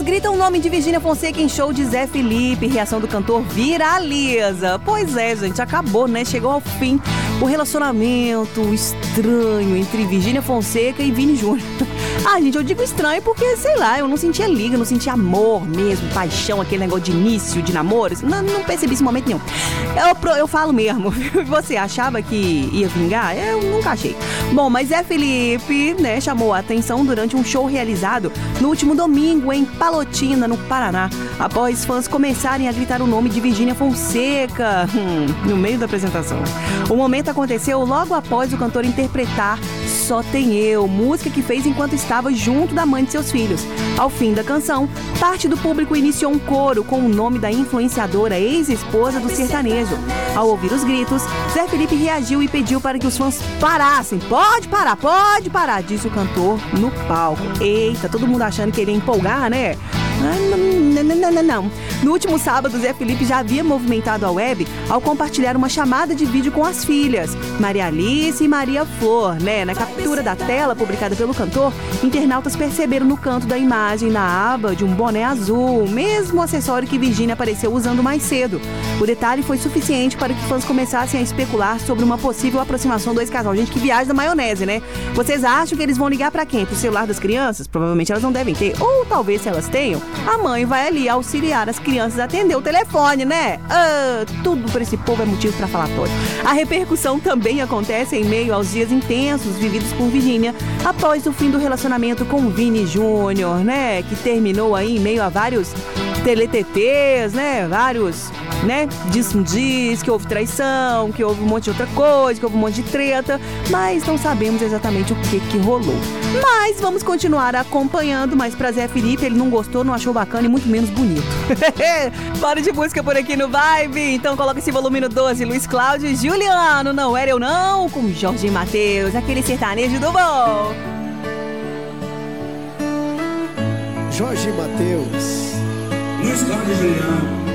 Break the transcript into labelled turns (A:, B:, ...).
A: Grita o nome de Virgínia Fonseca em show de Zé Felipe. Reação do cantor viraliza. Pois é, gente, acabou, né? Chegou ao fim o relacionamento estranho entre Virgínia Fonseca e Vini Júnior. Ah, gente, eu digo estranho porque, sei lá, eu não sentia liga, não sentia amor mesmo, paixão, aquele negócio de início de namoro. Não percebi esse momento nenhum. Eu falo mesmo. Você achava que ia vingar? Eu nunca achei. Bom, mas Zé Felipe, né, chamou a atenção durante um show realizado no último domingo em Palotina, no Paraná, após fãs começarem a gritar o nome de Virgínia Fonseca no meio da apresentação. O momento aconteceu logo após o cantor interpretar Só Tem Eu, música que fez enquanto estava junto da mãe de seus filhos. Ao fim da canção, parte do público iniciou um coro com o nome da influenciadora ex-esposa do sertanejo. Ao ouvir os gritos, Zé Felipe reagiu e pediu para que os fãs parassem. Pode parar, disse o cantor no palco. Eita, todo mundo achando que ele ia empolgar, né? Não. No último sábado, Zé Felipe já havia movimentado a web ao compartilhar uma chamada de vídeo com as filhas, Maria Alice e Maria Flor, né? Na captura da tela publicada pelo cantor, internautas perceberam no canto da imagem, na aba de um boné azul, o mesmo acessório que Virgínia apareceu usando mais cedo. O detalhe foi suficiente para que fãs começassem a especular sobre uma possível aproximação dos casais. Gente, que viagem da maionese, né? Vocês acham que eles vão ligar pra quem? Pro celular das crianças? Provavelmente elas não devem ter. Ou talvez, se elas tenham, a mãe vai ali auxiliar as crianças a atender o telefone, né? Tudo pra esse povo é motivo pra falatório. A repercussão também acontece em meio aos dias intensos vividos por Virgínia após o fim do relacionamento com Vini Júnior, né? Que terminou aí em meio a vários teletetês, né? Vários, né? Diz que houve traição, que houve um monte de outra coisa, que houve um monte de treta, mas não sabemos exatamente o que rolou. Mas vamos continuar acompanhando, mas pra Zé Felipe ele não gostou, não achou bacana e muito menos bonito. Bora de música por aqui no Vibe, então coloca esse volume no 12, Luiz Cláudio e Juliano, Não Era Eu Não, com Jorge Mateus, aquele sertanejo do bom.
B: Jorge Mateus,
C: Luiz Cláudio e Juliano.